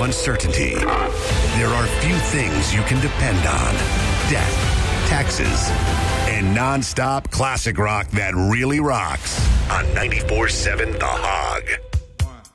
uncertainty, there are few things you can depend on. Death, taxes, and non-stop classic rock that really rocks on 94.7 The Hog.